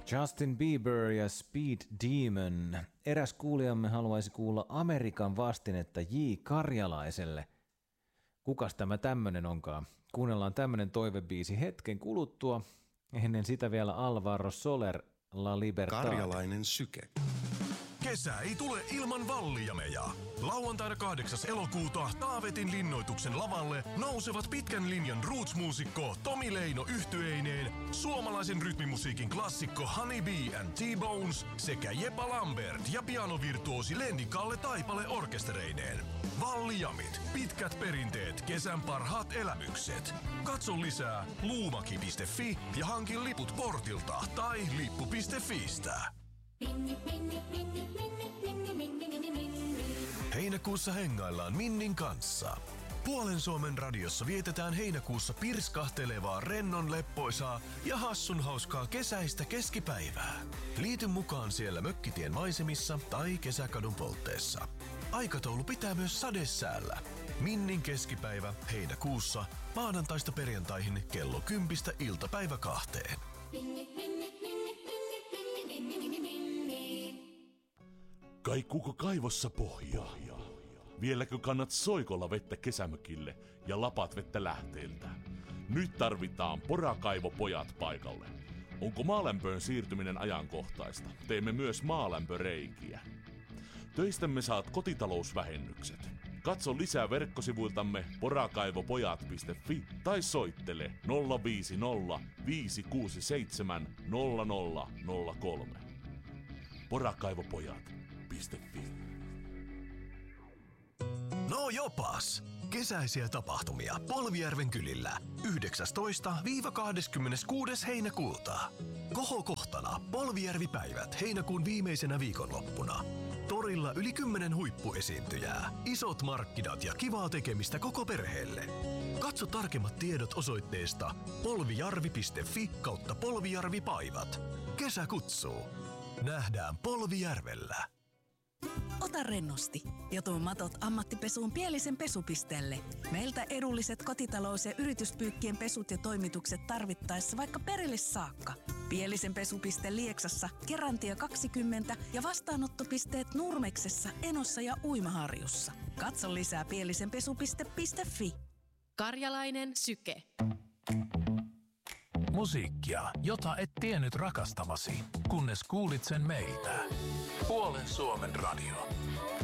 Justin Bieber ja Speed Demon. Eräs kuulijamme haluaisi kuulla Amerikan vastinetta J. Karjalaiselle. Kukas tämä tämmönen onkaan? Kuunnellaan tämmönen toivebiisi hetken kuluttua. Ennen sitä vielä Alvaro Soler, La Libertad. Karjalainen syke. Kesä ei tule ilman Valliameja. Lauantaina 8. elokuuta Taavetin linnoituksen lavalle nousevat pitkän linjan roots-muusikko Tomi Leino yhtyeineen, suomalaisen rytmimusiikin klassikko Honey Bee and T-Bones sekä Jepa Lambert ja pianovirtuosi Lenni Kalle Taipale orkestereineen. Valliamit, pitkät perinteet, kesän parhaat elämykset. Katso lisää luumaki.fi ja hankin liput portilta tai lippu.fistä. Heinäkuussa hengaillaan Minnin kanssa. Puolen Suomen radiossa vietetään heinäkuussa pirskahtelevaa, rennon leppoisaa ja hassun hauskaa kesäistä keskipäivää. Liity mukaan siellä Mökkitien maisemissa tai Kesäkadun poltteessa. Aikataulu pitää myös sadesäällä. Minnin keskipäivä heinäkuussa maanantaista perjantaihin kello 10 iltapäivä 2. Kaikuuko kaivossa pohjaa? Vieläkö kannat soikolla vettä kesämökille ja lapat vettä lähteiltä? Nyt tarvitaan Porakaivopojat paikalle. Onko maalämpöön siirtyminen ajankohtaista? Teemme myös maalämpöreikiä. Töistämme saat kotitalousvähennykset. Katso lisää verkkosivuiltamme porakaivopojat.fi tai soittele 050 567 0003. Porakaivopojat.fi. No jopas! Kesäisiä tapahtumia Polvijärven kylillä 19-26. heinäkuuta. Kohokohtana Polvijärvi-päivät heinäkuun viimeisenä viikonloppuna. Torilla yli 10 huippuesiintyjää, isot markkinat ja kivaa tekemistä koko perheelle. Katso tarkemmat tiedot osoitteesta polvijarvi.fi/Polvijarvipaivat. Kesä kutsuu. Nähdään Polvijärvellä. Ota rennosti ja tuo matot ammattipesuun Pielisen pesupisteelle. Meiltä edulliset kotitalous- ja yrityspyykkien pesut ja toimitukset tarvittaessa vaikka perille saakka. Pielisen pesupiste Lieksassa, Kerantie 20 ja vastaanottopisteet Nurmeksessa, Enossa ja Uimaharjussa. Katso lisää pielisenpesupiste.fi. Karjalainen syke. Musiikkia, jota et tiennyt rakastavasi, kunnes kuulit sen meiltä. Puolen Suomen radio.